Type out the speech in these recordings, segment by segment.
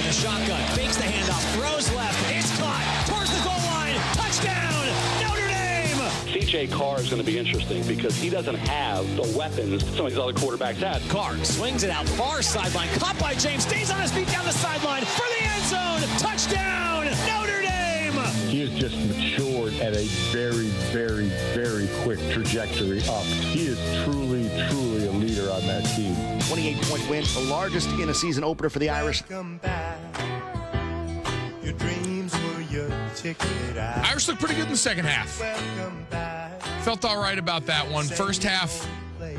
the shotgun, fakes the handoff, throws left, it's caught, towards the goal line, touchdown, Notre Dame! C.J. Carr is going to be interesting because he doesn't have the weapons some of these other quarterbacks have. Carr swings it out far sideline, caught by James, stays on his feet down the sideline for the end zone, touchdown, Notre Dame! He has just matured at a very, very, very quick trajectory up. He is truly, truly a leader on that team. 28-point win, the largest in a season opener for the Irish. Welcome back. Your dreams were your ticket out. Irish looked pretty good in the second half. Welcome back. Felt all right about that one. First half,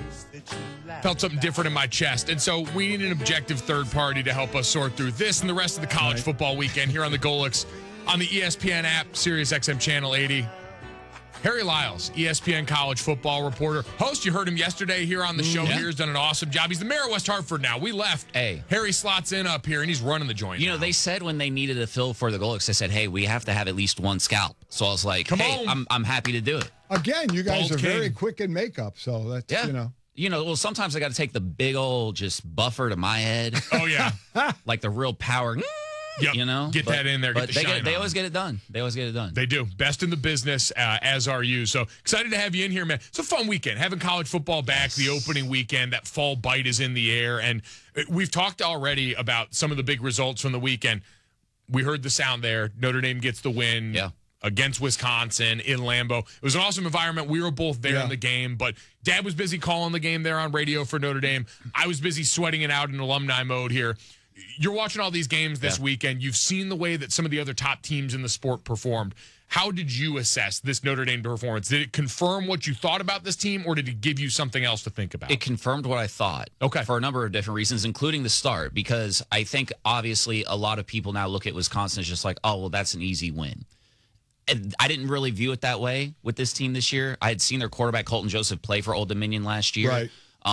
felt something different in my chest. And so we need an objective third party to help us sort through this and the rest of the college football weekend here on the Golix on the ESPN app, Sirius XM Channel 80. Harry Lyles, ESPN college football reporter. Host, you heard him yesterday here on the show here. He's done an awesome job. He's the mayor of West Hartford now. We left. Hey. Harry slots in up here, and he's running the joint. You know, they said when they needed a fill for the Golix, they said, hey, we have to have at least one scalp. So I was like, Come hey, on. I'm happy to do it. Again, you guys Bald are very King. quick in makeup, so that's, Well, sometimes I got to take the big old just buffer to my head. Oh, yeah. Like the real power. Yep. You know? Get that in there. Get But the shine they on. always get it done. They always get it done. They do. Best in the business, as are you. So excited to have you in here, man. It's a fun weekend. Having college football back, the opening weekend, that fall bite is in the air. And we've talked already about some of the big results from the weekend. We heard the sound there. Notre Dame gets the win. Yeah. Against Wisconsin in Lambeau. It was an awesome environment. We were both there in the game, but Dad was busy calling the game there on radio for Notre Dame. I was busy sweating it out in alumni mode here. You're watching all these games this weekend. You've seen the way that some of the other top teams in the sport performed. How did you assess this Notre Dame performance? Did it confirm what you thought about this team, or did it give you something else to think about? It confirmed what I thought. Okay. For a number of different reasons, including the start, because I think obviously a lot of people now look at Wisconsin as just like, oh, well, that's an easy win. And I didn't really view it that way with this team this year. I had seen their quarterback, Colton Joseph, play for Old Dominion last year. Right.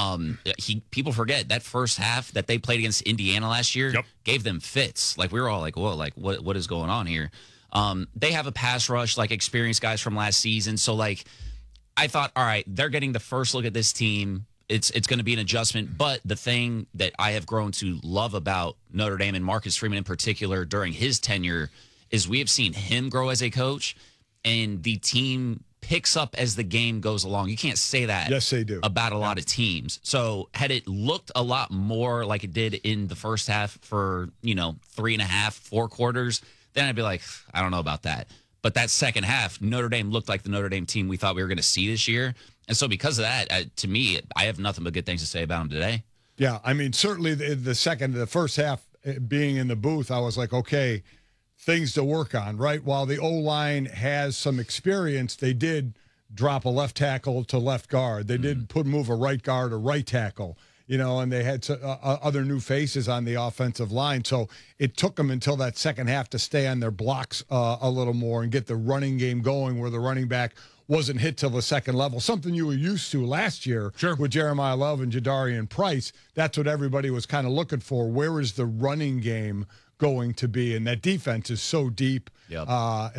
People forget that first half that they played against Indiana last year gave them fits. Like we were all like, whoa, like what is going on here? They have a pass rush, like experienced guys from last season. So like I thought, all right, they're getting the first look at this team. It's going to be an adjustment. But the thing that I have grown to love about Notre Dame and Marcus Freeman in particular during his tenure is we have seen him grow as a coach, and the team picks up as the game goes along. You can't say that Yes, they do. about a lot of teams. So had it looked a lot more like it did in the first half for, 3.5, 4 quarters, then I'd be like, I don't know about that. But that second half, Notre Dame looked like the Notre Dame team we thought we were going to see this year. And so because of that, to me, I have nothing but good things to say about them today. Yeah, I mean, certainly the first half being in the booth, I was like, okay, things to work on, right? While the O-line has some experience, they did drop a left tackle to left guard. They did move a right guard to right tackle, and they had other new faces on the offensive line. So it took them until that second half to stay on their blocks a little more and get the running game going where the running back wasn't hit till the second level, something you were used to last year with Jeremiah Love and Jadarian Price. That's what everybody was kind of looking for. Where is the running game going to be? And that defense is so deep. Yep.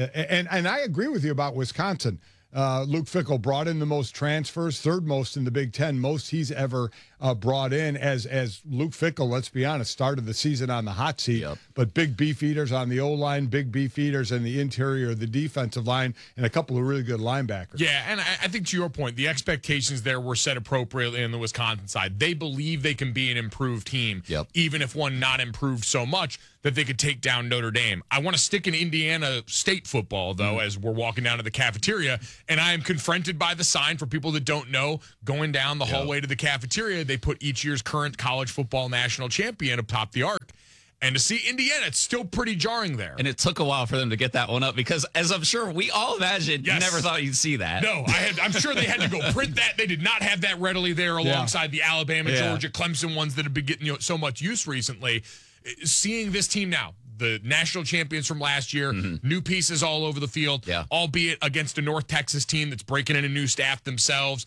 And I agree with you about Wisconsin. Luke Fickell brought in the most transfers, third most in the Big Ten, most he's ever brought in as Luke Fickell, let's be honest, started the season on the hot seat. Yep. But big beef eaters on the O-line, big beef eaters in the interior of the defensive line, and a couple of really good linebackers. Yeah, and I think to your point, the expectations there were set appropriately on the Wisconsin side. They believe they can be an improved team, even if one not improved so much that they could take down Notre Dame. I want to stick in Indiana State football, though, as we're walking down to the cafeteria, and I am confronted by the sign, for people that don't know, going down the hallway to the cafeteria, they put each year's current college football national champion atop the arc. And to see Indiana, it's still pretty jarring there. And it took a while for them to get that one up because, as I'm sure we all imagined, you never thought you'd see that. No, I'm sure they had to go print that. They did not have that readily there alongside the Alabama, Georgia, Clemson ones that have been getting so much use recently. Seeing this team now, the national champions from last year, new pieces all over the field, albeit against a North Texas team that's breaking in a new staff themselves.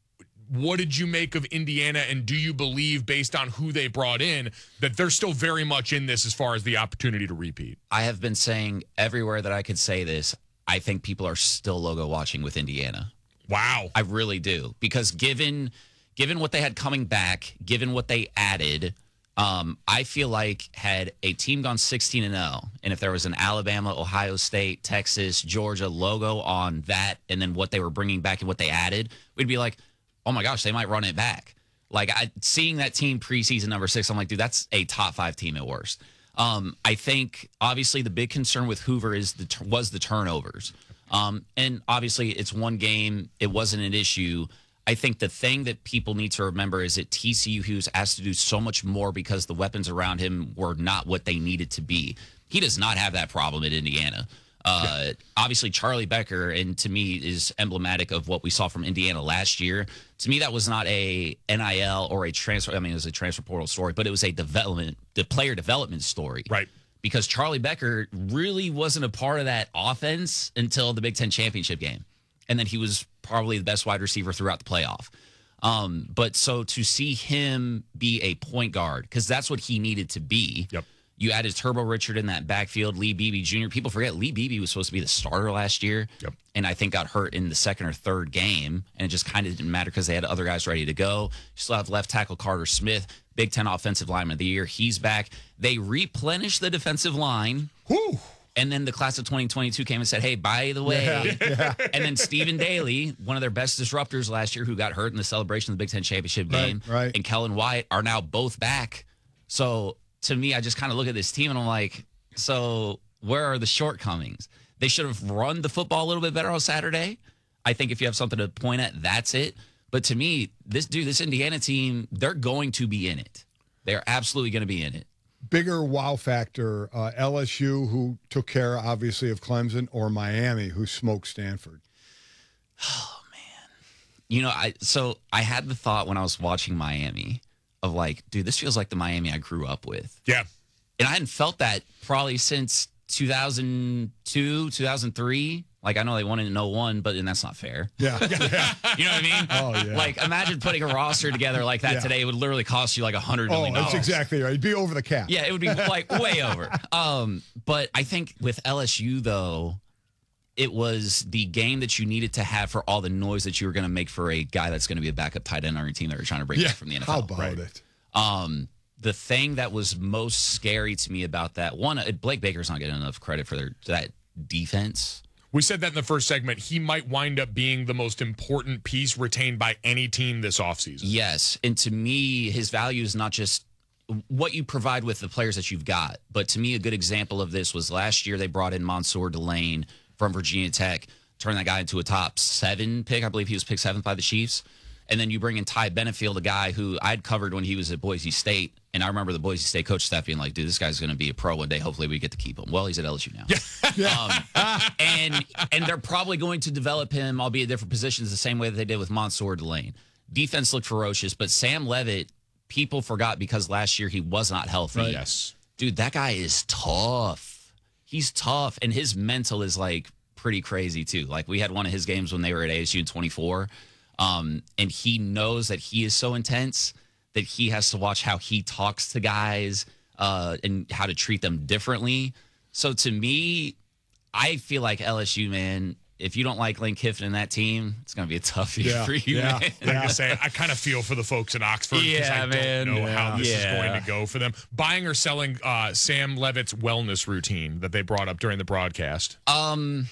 What did you make of Indiana, and do you believe, based on who they brought in, that they're still very much in this as far as the opportunity to repeat? I have been saying everywhere that I could say this, I think people are still logo watching with Indiana. Wow. I really do. Because given what they had coming back, given what they added, I feel like had a team gone 16-0, and if there was an Alabama, Ohio State, Texas, Georgia logo on that, and then what they were bringing back and what they added, we'd be like, oh my gosh, they might run it back. Like seeing that team preseason number 6, I'm like, dude, that's a top 5 team at worst. I think obviously the big concern with Hoover was the turnovers. And obviously it's one game. It wasn't an issue. I think the thing that people need to remember is that TCU Hughes asked to do so much more because the weapons around him were not what they needed to be. He does not have that problem at Indiana. Obviously, Charlie Becker, and to me, is emblematic of what we saw from Indiana last year. To me, that was not a NIL or a transfer. I mean, it was a transfer portal story, but it was the player development story. Right. Because Charlie Becker really wasn't a part of that offense until the Big Ten championship game. And then he was probably the best wide receiver throughout the playoff. But so to see him be a point guard, because that's what he needed to be. Yep. You added Turbo Richard in that backfield, Lee Beebe Jr. People forget Lee Beebe was supposed to be the starter last year. Yep. And I think got hurt in the second or third game. And it just kind of didn't matter because they had other guys ready to go. You still have left tackle Carter Smith, Big Ten Offensive Lineman of the Year. He's back. They replenished the defensive line. Whew. And then the class of 2022 came and said, hey, by the way. Yeah. And then Stephen Daly, one of their best disruptors last year, who got hurt in the celebration of the Big Ten championship game, right. and Kellen Wyatt are now both back. So to me, I just kind of look at this team and I'm like, so where are the shortcomings? They should have run the football a little bit better on Saturday. I think if you have something to point at, that's it. But to me, this Indiana team, they're going to be in it. They're absolutely going to be in it. Bigger wow factor, LSU, who took care, obviously, of Clemson, or Miami, who smoked Stanford? Oh, man. You know, I had the thought when I was watching Miami of like, dude, this feels like the Miami I grew up with. Yeah. And I hadn't felt that probably since 2002, 2003. Like, I know they won in 01, but that's not fair. Yeah. You know what I mean? Oh, yeah. Like, imagine putting a roster together like that today. It would literally cost you like $100 million. That's exactly right. It'd be over the cap. Yeah, it would be like way over. But I think with LSU, though, it was the game that you needed to have for all the noise that you were going to make for a guy that's going to be a backup tight end on your team that you're trying to bring back from the NFL. How about it? The thing that was most scary to me about that, one, Blake Baker's not getting enough credit for that defense. We said that in the first segment. He might wind up being the most important piece retained by any team this offseason. Yes. And to me, his value is not just what you provide with the players that you've got. But to me, a good example of this was last year they brought in Mansour Delane from Virginia Tech, turned that guy into a top 7 pick. I believe he was picked 7th by the Chiefs. And then you bring in Ty Benefield, a guy who I'd covered when he was at Boise State. And I remember the Boise State coach staff being like, dude, this guy's going to be a pro one day. Hopefully we get to keep him. Well, he's at LSU now. And they're probably going to develop him, albeit different positions, the same way that they did with Mansour Delane. Defense looked ferocious, but Sam Levitt, people forgot because last year he was not healthy. Right. Yes. Dude, that guy is tough. He's tough. And his mental is like pretty crazy too. Like we had one of his games when they were at ASU in 24. And he knows that he is so intense that he has to watch how he talks to guys and how to treat them differently. So to me, I feel like LSU, man, if you don't like Lane Kiffin and that team, it's going to be a tough year for you, man. Like I say, I kind of feel for the folks in Oxford because I don't know how this is going to go for them. Buying or selling Sam Levitt's wellness routine that they brought up during the broadcast? I'm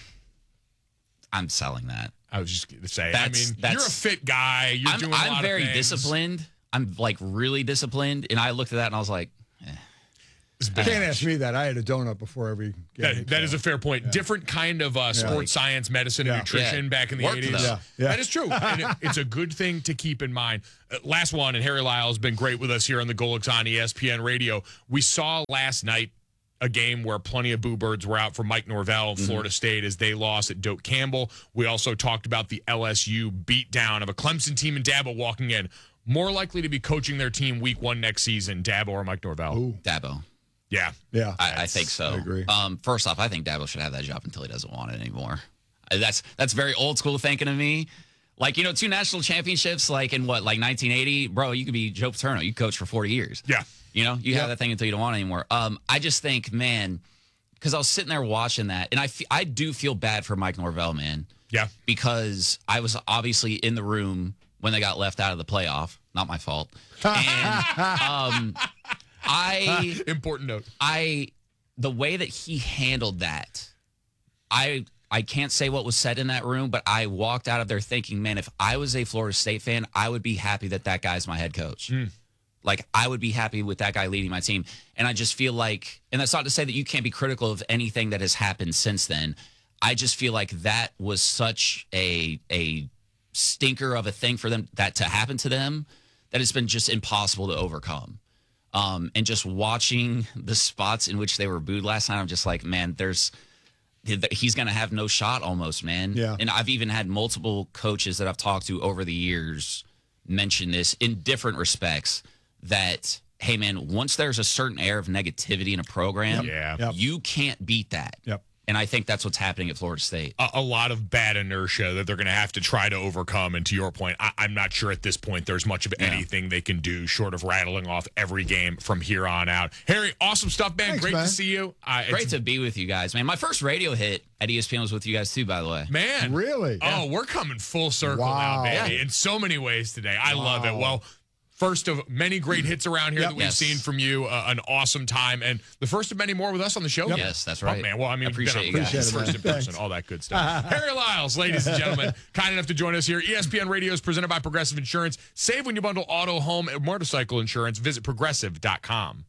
selling that. I was just going to say, you're a fit guy. You're doing a lot of things. I'm very disciplined. I'm like really disciplined. And I looked at that and I was like, Can't ask me that. I had a donut before every game. That is a fair point. Yeah. Different kind of sports science, medicine, and nutrition back in the 80s. That is true. And it's a good thing to keep in mind. Last one, and Harry Lyle has been great with us here on the Golix on ESPN Radio. We saw last night a game where plenty of boo birds were out for Mike Norvell, Florida State, as they lost at Doak Campbell. We also talked about the LSU beatdown of a Clemson team and Dabo walking in. More likely to be coaching their team week 1 next season, Dabo or Mike Norvell? Ooh. Dabo. Yeah. I think so. I agree. First off, I think Dabo should have that job until he doesn't want it anymore. That's very old school thinking of me. Like, 2 national championships, like in 1980, bro, you could be Joe Paterno. You coach for 40 years. Yeah. You have that thing until you don't want it anymore. I just think, man, because I was sitting there watching that, and I do feel bad for Mike Norvell, man. Yeah. Because I was obviously in the room when they got left out of the playoff. Not my fault. And Important note. The way that he handled that, I can't say what was said in that room, but I walked out of there thinking, man, if I was a Florida State fan, I would be happy that guy's my head coach. Like, I would be happy with that guy leading my team. And I just feel like, and that's not to say that you can't be critical of anything that has happened since then. I just feel like that was such a stinker of a thing for them, that to happen to them, that it's been just impossible to overcome. And just watching the spots in which they were booed last night, I'm just like, man, he's going to have no shot almost, man. Yeah. And I've even had multiple coaches that I've talked to over the years mention this in different respects, that, hey, man, once there's a certain air of negativity in a program, you can't beat that. Yep. And I think that's what's happening at Florida State. A lot of bad inertia that they're going to have to try to overcome. And to your point, I'm not sure at this point there's much of anything they can do short of rattling off every game from here on out. Harry, awesome stuff, man. Thanks, Great man. to see you. Great to be with you guys, man. My first radio hit at ESPN was with you guys, too, by the way. Man. Really? Oh, we're coming full circle now, baby. In so many ways today. I love it. Well, first of many great hits around here that we've seen from you. An awesome time. And the first of many more with us on the show. Yes, that's right. Oh, man. Well, I mean, appreciate been you guys. first in person, all that good stuff. Harry Lyles, ladies and gentlemen, kind enough to join us here. ESPN Radio is presented by Progressive Insurance. Save when you bundle auto, home, and motorcycle insurance. Visit progressive.com.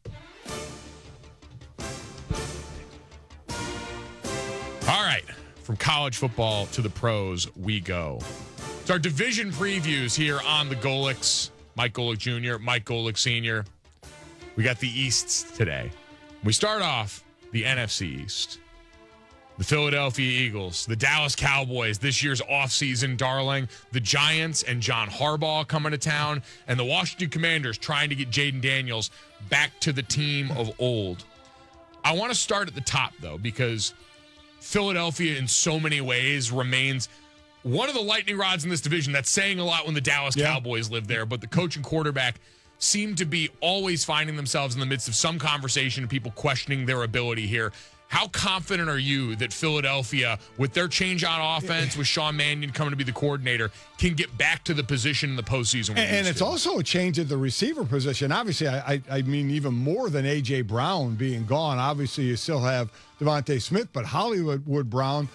All right. From college football to the pros, we go. It's our division previews here on the Golics. Mike Golick Jr., Mike Golick Sr. We got the Easts today. We start off the NFC East. The Philadelphia Eagles, the Dallas Cowboys, this year's offseason darling, the Giants and John Harbaugh coming to town, and the Washington Commanders trying to get Jaden Daniels back to the team of old. I want to start at the top, though, because Philadelphia in so many ways remains one of the lightning rods in this division. That's saying a lot when the Dallas Cowboys live there, but the coach and quarterback seem to be always finding themselves in the midst of some conversation and people questioning their ability here. How confident are you that Philadelphia, with their change on offense, with Sean Mannion coming to be the coordinator, can get back to the position in the postseason? And it's also a change at the receiver position. Obviously, I mean, even more than A.J. Brown being gone. Obviously, you still have Devontae Smith, but Hollywood Brown,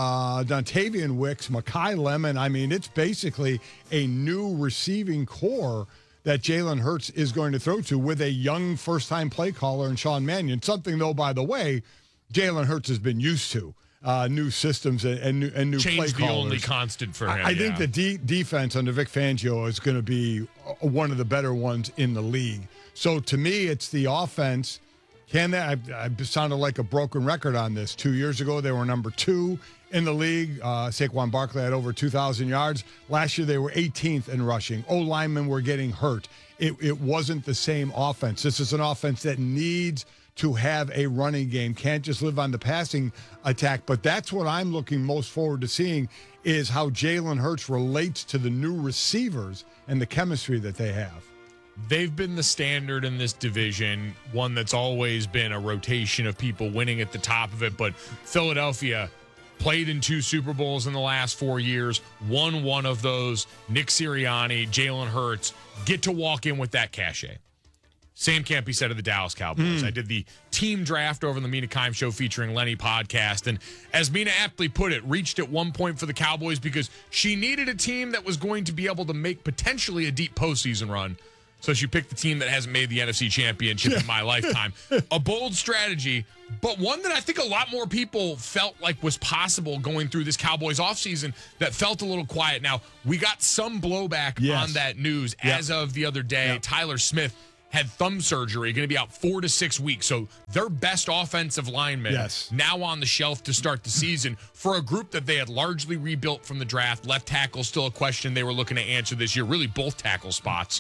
Dontavian Wicks, Mekhi Lemon. I mean, it's basically a new receiving core that Jalen Hurts is going to throw to with a young first-time play caller in Sean Mannion. Something, though, by the way, Jalen Hurts has been used to. New systems and new Change play the callers. only constant for him. I think the defense under Vic Fangio is going to be one of the better ones in the league. So to me, it's the offense. Can that? I sounded like a broken record on this. 2 years ago, they were number 2 in the league. Saquon Barkley had over 2,000 yards. Last year, they were 18th in rushing. O-linemen were getting hurt. It wasn't the same offense. This is an offense that needs to have a running game. Can't just live on the passing attack. But that's what I'm looking most forward to seeing, is how Jalen Hurts relates to the new receivers and the chemistry that they have. They've been the standard in this division, one that's always been a rotation of people winning at the top of it. But Philadelphia played in 2 Super Bowls in the last 4 years, won one of those. Nick Sirianni, Jalen Hurts get to walk in with that cachet. Same can't be said of the Dallas Cowboys. I did the team draft over the Mina Kimes Show featuring Lenny podcast. And as Mina aptly put it, reached at one point for the Cowboys because she needed a team that was going to be able to make potentially a deep postseason run. So she picked the team that hasn't made the NFC Championship in my lifetime. A bold strategy, but one that I think a lot more people felt like was possible going through this Cowboys offseason that felt a little quiet. Now, we got some blowback on that news as of the other day. Tyler Smith had thumb surgery, going to be out 4 to 6 weeks. So their best offensive lineman now on the shelf to start the season for a group that they had largely rebuilt from the draft. Left tackle, still a question they were looking to answer this year, really both tackle spots.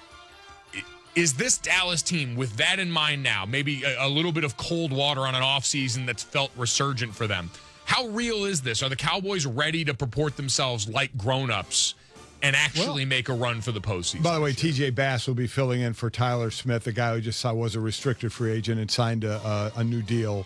Is this Dallas team, with that in mind now, maybe a little bit of cold water on an offseason that's felt resurgent for them? How real is this? Are the Cowboys ready to purport themselves like grown-ups and actually make a run for the postseason? By the way, T.J. Bass will be filling in for Tyler Smith, the guy who just was a restricted free agent and signed a new deal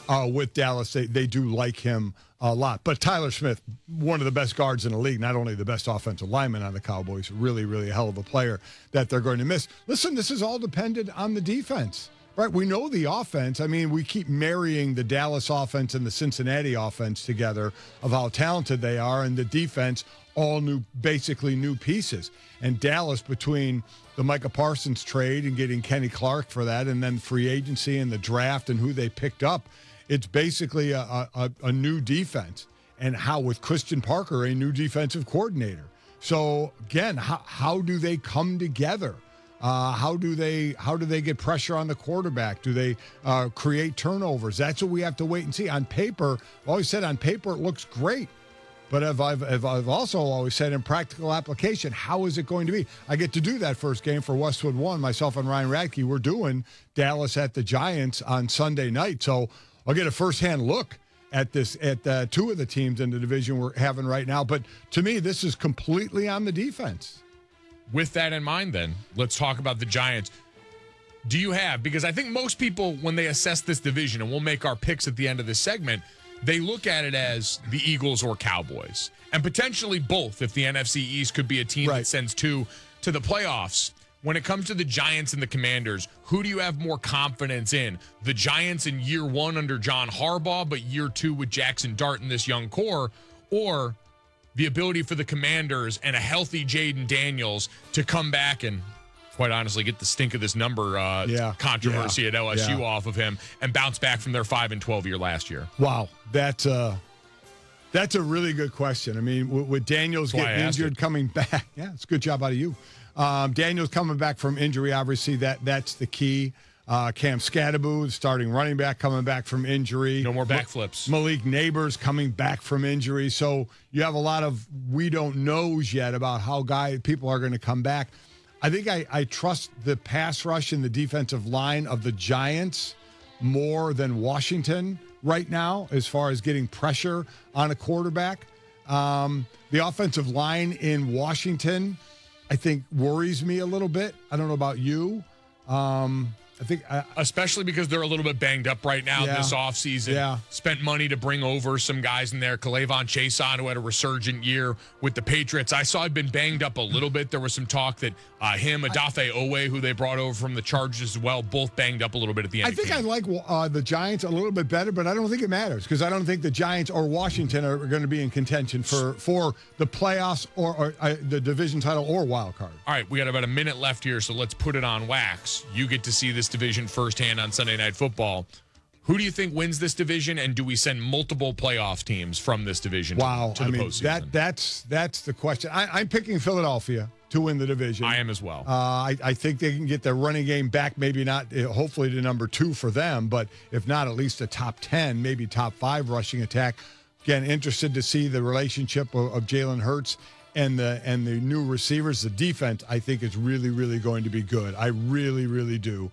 with Dallas. They do like him a lot. But Tyler Smith, one of the best guards in the league, not only the best offensive lineman on the Cowboys, really, really a hell of a player that they're going to miss. Listen, this is all dependent on the defense. Right, we know the offense. I mean, we keep marrying the Dallas offense and the Cincinnati offense together of how talented they are, and the defense, all new, basically new pieces. And Dallas, between the Micah Parsons trade and getting Kenny Clark for that, and then free agency and the draft and who they picked up, it's basically a new defense. And how with Christian Parker, a new defensive coordinator. So again, how do they come together? How do they get pressure on the quarterback? Do they create turnovers? That's what we have to wait and see. On paper, I've always said on paper it looks great. But I've also always said in practical application, how is it going to be? I get to do that first game for Westwood One. Myself and Ryan Radke, we're doing Dallas at the Giants on Sunday night. So I'll get a firsthand look at this, at two of the teams in the division we're having right now. But to me, this is completely on the defense. With that in mind, then, let's talk about the Giants. Do you have, because I think most people, when they assess this division, and we'll make our picks at the end of this segment, they look at it as the Eagles or Cowboys, and potentially both if the NFC East could be a team that sends two to the playoffs. When it comes to the Giants and the Commanders, who do you have more confidence in? The Giants in year one under John Harbaugh, but year two with Jackson Dart and this young core, or the ability for the Commanders and a healthy Jaden Daniels to come back and, quite honestly, get the stink of this number controversy at LSU off of him and bounce back from their 5-12 year last year? Wow, that's a really good question. I mean, with Daniels getting injured, coming back, it's a good job out of you. Daniels coming back from injury, obviously that's the key. Cam Scadaboo, starting running back, coming back from injury. No more backflips. Malik Neighbors coming back from injury. So you have a lot of we don't knows yet about how people are going to come back. I think I trust the pass rush and the defensive line of the Giants more than Washington right now as far as getting pressure on a quarterback. The offensive line in Washington, I think, worries me a little bit. I don't know about you. I think especially because they're a little bit banged up right now this offseason. Yeah. Spent money to bring over some guys in there. Kalavon Chason, who had a resurgent year with the Patriots. I saw he'd been banged up a little bit. There was some talk that Adafe Owe, who they brought over from the Chargers as well, both banged up a little bit at the end. I think I like the Giants a little bit better, but I don't think it matters because I don't think the Giants or Washington are going to be in contention for the playoffs or the division title or wild card. All right, we got about a minute left here, so let's put it on wax. You get to see this division firsthand on Sunday Night Football. Who do you think wins this division, and do we send multiple playoff teams from this division to the postseason? That's the question. I'm picking Philadelphia to win the division. I am as well. I think they can get their running game back, maybe not, hopefully to number 2 for them, but if not, at least a top 10, maybe top 5 rushing attack. Again, interested to see the relationship of Jalen Hurts and the new receivers. The defense, I think, is really, really going to be good. I really, really do.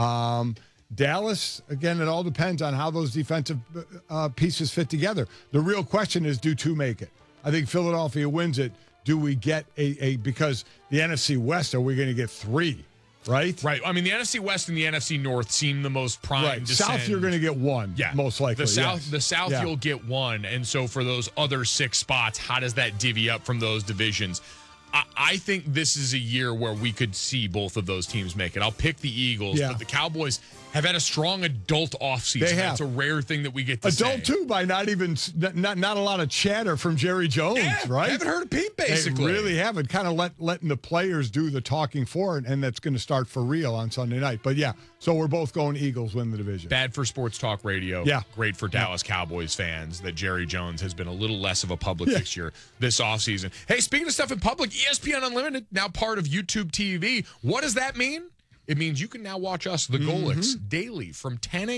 Dallas, again, it all depends on how those defensive pieces fit together. The real question is, do 2 make it? I think Philadelphia wins it. Do we get because the NFC West, are we going to get 3? Right? Right. I mean, the NFC West and the NFC North seem the most primed to South, send. you're going to get 1, most likely. The South, you'll get 1. And so for those other 6 spots, how does that divvy up from those divisions? I think this is a year where we could see both of those teams make it. I'll pick the Eagles, but the Cowboys have had a strong adult offseason. They have. That's a rare thing that we get to say. Adult, too, by not a lot of chatter from Jerry Jones, right? Haven't heard a peep, basically. They really haven't. Kind of letting the players do the talking for it, and that's going to start for real on Sunday night. But, so we're both going Eagles win the division. Bad for sports talk radio. Yeah. Great for Dallas Cowboys fans that Jerry Jones has been a little less of a public fixture this offseason. Hey, speaking of stuff in public, ESPN Unlimited, now part of YouTube TV. What does that mean? It means you can now watch us, the Golics, daily from 10 a.m.